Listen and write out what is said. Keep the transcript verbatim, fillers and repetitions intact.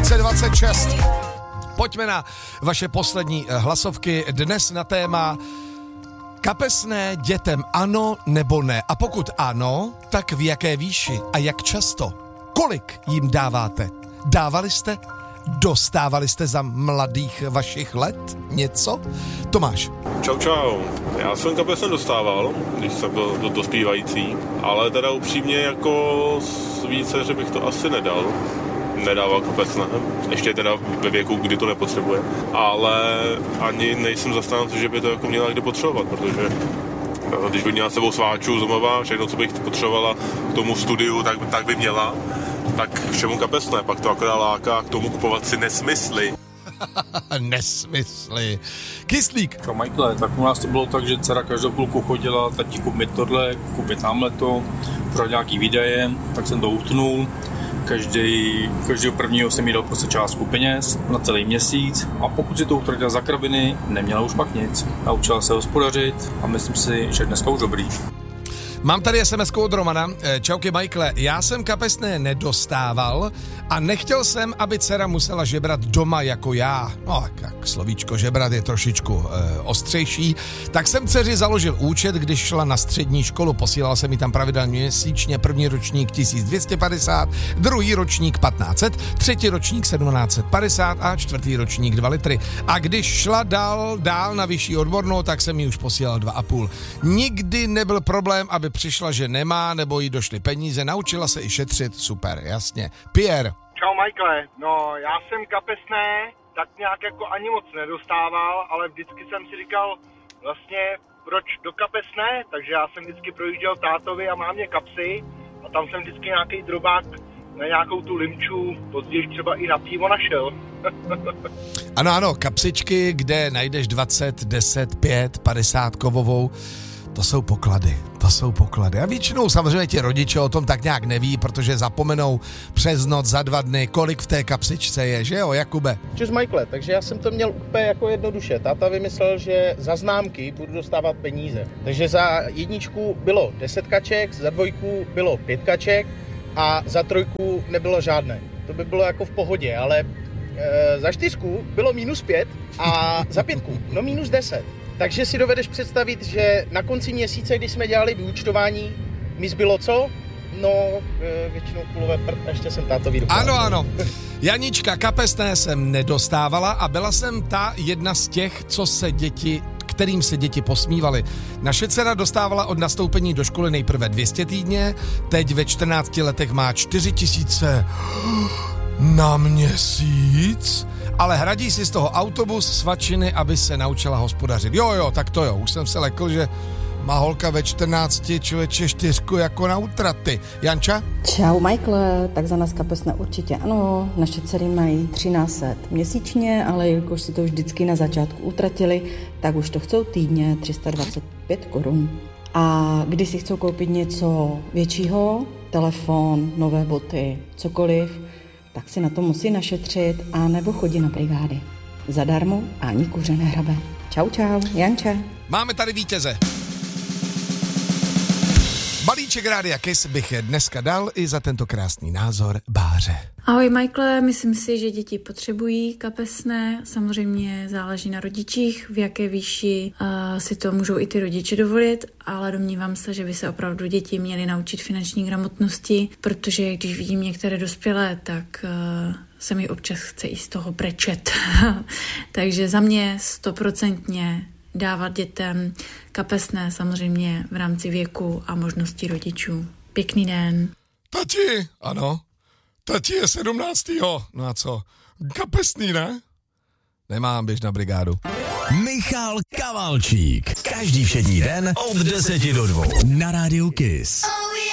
dvacet dvacet šest. Pojďme na vaše poslední hlasovky. Dnes na téma kapesné dětem ano nebo ne. A pokud ano, tak v jaké výši a jak často? Kolik jim dáváte? Dávali jste? Dostávali jste za mladých vašich let něco? Tomáš. Čau, čau. Já jsem kapesné dostával, když jsem byl do dospívající, ale teda upřímně jako více, že bych to asi nedal. Nedával kapesné, ještě teda ve věku, kdy to nepotřebuje, ale ani nejsem zastánce, že by to jako měla kdy potřebovat, protože když by měla s sebou sváčů domova, všechno, co bych potřebovala k tomu studiu, tak, tak by měla, tak k čemu kapesné, pak to akorát láká k tomu kupovat si nesmysly. Nesmysly. Kyslík. Čau, Michael, tak u nás to bylo tak, že dcera každou chvilku chodila, tati kup mi tohle, kup mi tamhleto, pro nějaký výdaje, tak jsem to utnul. Každý, každého prvního jsem jí dal prostě částku peněz na celý měsíc a pokud si to utratila za kraviny, neměla už pak nic. Naučila se hospodařit a myslím si, že dneska už dobrý. Mám tady es em esku od Romana. Čauky, Michaele, já jsem kapesné nedostával a nechtěl jsem, aby dcera musela žebrat doma jako já. No, jak slovíčko žebrat je trošičku e, ostřejší. Tak jsem dceři založil účet, když šla na střední školu. Posílal jsem mi tam pravidelně měsíčně první ročník tisíc dvě stě padesát, druhý ročník patnáct set, třetí ročník sedmnáct set padesát a čtvrtý ročník dva litry. A když šla dál, dál na vyšší odbornou, tak jsem ji už posílal dva a půl. Nikdy nebyl problém, aby přišla, že nemá, nebo jí došly peníze, naučila se i šetřit, super, jasně. Pierre. Čau, Michaele, no já jsem kapesné tak nějak jako ani moc nedostával, ale vždycky jsem si říkal vlastně proč do kapesné, takže já jsem vždycky projížděl tátovi a mámě kapsy a tam jsem vždycky nějaký drobák na nějakou tu limču, později třeba i na pivo našel. Ano, ano, kapsičky, kde najdeš dvacet, deset, pět, padesát kovovou. To jsou poklady, to jsou poklady. A většinou samozřejmě ti rodiče o tom tak nějak neví, protože zapomenou přes noc za dva dny, kolik v té kapsičce je, že jo, Jakube? Čus, Michaele, takže já jsem to měl úplně jako jednoduše. Táta vymyslel, že za známky budu dostávat peníze. Takže za jedničku bylo deset kaček, za dvojku bylo pět kaček a za trojku nebylo žádné. To by bylo jako v pohodě, ale e, za čtyřku bylo minus pět a za pětku no minus deset. Takže si dovedeš představit, že na konci měsíce, když jsme dělali vyúčtování, mi zbylo co? No, většinou kulové prd a ještě jsem tátovi dopadl. Ano, ano. Janička, kapesné jsem nedostávala a byla jsem ta jedna z těch, co se děti, kterým se děti posmívali. Naše dcera dostávala od nastoupení do školy nejprve dvě stě týdně, teď ve čtrnácti letech má čtyři tisíce na měsíc, ale hradí si z toho autobus, svačiny, aby se naučila hospodařit. Jo, jo, tak to jo, už jsem se lekl, že má holka ve čtrnácti člověče čtyřku jako na útraty. Janča? Čau, Michaele, tak za nás kapesné určitě ano, naše dcery mají třináct set měsíčně, ale jakož si to vždycky na začátku utratili, tak už to chcou týdně tři sta dvacet pět korun. A když si chcou koupit něco většího, telefon, nové boty, cokoliv, tak si na to musí našetřit a nebo chodí na brigády. Zadarmo a ani kuře nehrabe. Čau, čau, Janče. Máme tady vítěze. Balíček Rádia Kiss bych dneska dal i za tento krásný názor Báře. Ahoj, Michaele, myslím si, že děti potřebují kapesné. Samozřejmě záleží na rodičích, v jaké výši uh, si to můžou i ty rodiče dovolit, ale domnívám se, že by se opravdu děti měly naučit finanční gramotnosti, protože když vidím některé dospělé, tak uh, se mi občas chce i z toho brečet. Takže za mě stoprocentně dávat dětem kapesné, samozřejmě v rámci věku a možností rodičů. Pěkný den. Tati, ano, tati je sedmnáctého No a co? Kapesný, ne? Nemám, běž na brigádu. Michal Kavalčík. Každý všední den od deseti do dvou na Rádiu Kiss.